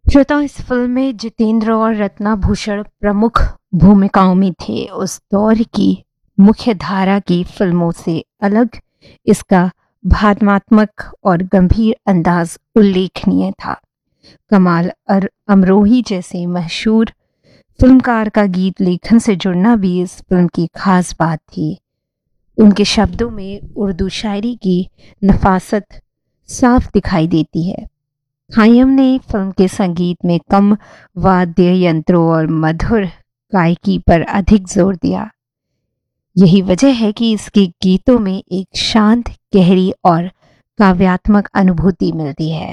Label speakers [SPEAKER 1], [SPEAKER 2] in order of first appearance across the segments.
[SPEAKER 1] श्रोता, इस फिल्म में जितेंद्र और रत्ना भूषण प्रमुख भूमिकाओं में थे। उस दौर की मुख्य धारा की फिल्मों से अलग इसका भावनात्मक और गंभीर अंदाज उल्लेखनीय था। कमाल अमरोही जैसे मशहूर फिल्मकार का गीत लेखन से जुड़ना भी इस फिल्म की खास बात थी। उनके शब्दों में उर्दू शायरी की नफासत साफ दिखाई देती है। खयाम ने फिल्म के संगीत में कम वाद्य यंत्रों और मधुर गायकी पर अधिक जोर दिया। यही वजह है कि इसके गीतों में एक शांत, गहरी और काव्यात्मक अनुभूति मिलती है।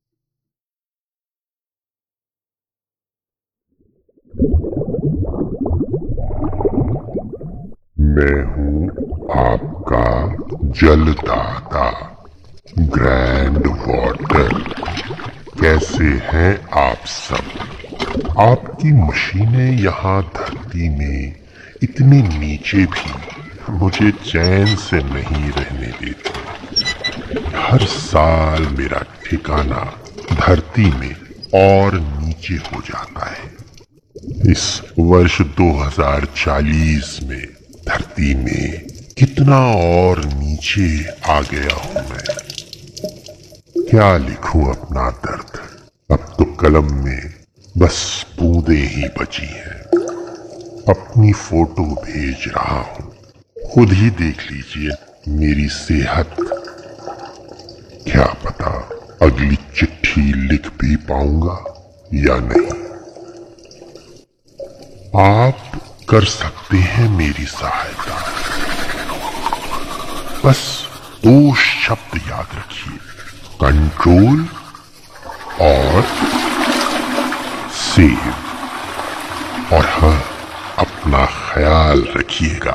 [SPEAKER 2] मैं हूँ आपका जलदाता ग्रैंड वाटर। कैसे हैं आप सब? आपकी मशीनें यहाँ धरती में इतने नीचे भी मुझे चैन से नहीं रहने देती। हर साल मेरा ठिकाना धरती में और नीचे हो जाता है। इस वर्ष 2040 में धरती में कितना और नीचे आ गया हूं मैं। क्या लिखूं अपना दर्द? अब तो कलम में बस बूंदे ही बची हैं। अपनी फोटो भेज रहा हूं, खुद ही देख लीजिए मेरी सेहत। क्या पता अगली चिट्ठी लिख भी पाऊंगा या नहीं। आप कर सकते हैं मेरी सहायता। बस 2 शब्द याद रखिए, कंट्रोल और सेव। और हाँ, अपना ख्याल रखिएगा।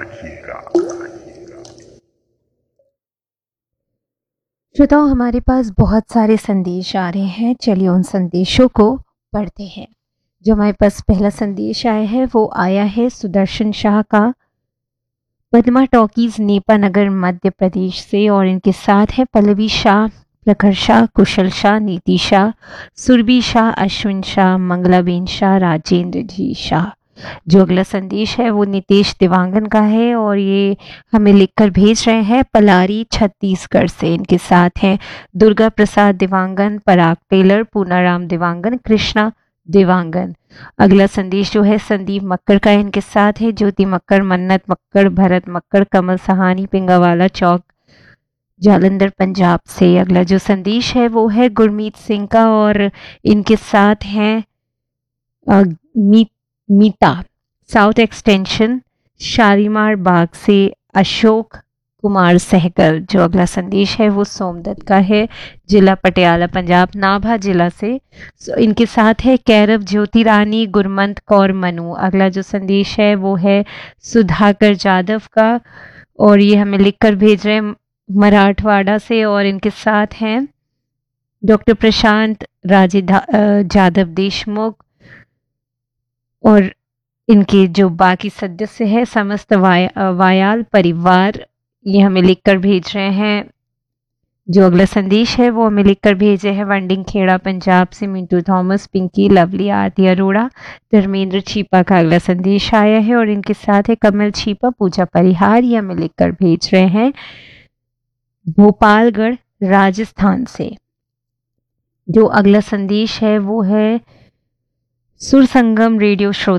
[SPEAKER 1] श्रोताओं, हमारे पास बहुत सारे संदेश आ रहे हैं। चलिए उन संदेशों को पढ़ते हैं। जो हमारे पास पहला संदेश आया है वो आया है सुदर्शन शाह का, पद्मा टॉकीज, नेपा नगर, मध्य प्रदेश से। और इनके साथ है पल्लवी शाह, प्रखर शाह, कुशल शाह, नीति शाह, सुरभि शाह, अश्विन शाह, मंगलाबेन शाह, राजेंद्र जी शाह। जो अगला संदेश है वो नितेश दिवांगन का है और ये हमें लिखकर भेज रहे हैं पलारी छत्तीसगढ़ से। इनके साथ हैं दुर्गा प्रसाद दिवांगन, पराग टेलर, पूनाराम दिवांगन, कृष्णा दिवांगन। अगला संदेश जो है संदीप मक्कर का है। इनके साथ है ज्योति मक्कर, मन्नत मक्कर, भरत मक्कर, कमल सहानी, पिंगावाला चौक, जालंधर, पंजाब से। अगला जो संदेश है वो है गुरमीत सिंह का और इनके साथ हैं मीता, साउथ एक्सटेंशन, शालीमार बाग से अशोक कुमार सहगल। जो अगला संदेश है वो सोमदत्त का है, जिला पटियाला, पंजाब, नाभा जिला से। इनके साथ है कैरव, ज्योति रानी, गुरमंत कौर, मनु। अगला जो संदेश है वो है सुधाकर जादव का और ये हमें लिखकर भेज रहे हैं मराठवाड़ा से। और इनके साथ हैं डॉक्टर प्रशांत राजे जादव देशमुख और इनके जो बाकी सदस्य है समस्त वायाल परिवार, ये हमें लिखकर भेज रहे हैं। जो अगला संदेश है वो हमें लिखकर भेजे हैं वंडिंग खेड़ा, पंजाब से मिंटू थॉमस, पिंकी, लवली, आरती अरोड़ा, धर्मेंद्र छीपा का अगला संदेश आया है। और इनके साथ है कमल छीपा, पूजा परिहार, ये हमें लिखकर भेज रहे हैं भोपालगढ़, राजस्थान से। जो अगला संदेश है वो है सुर संगम रेडियो श्रोता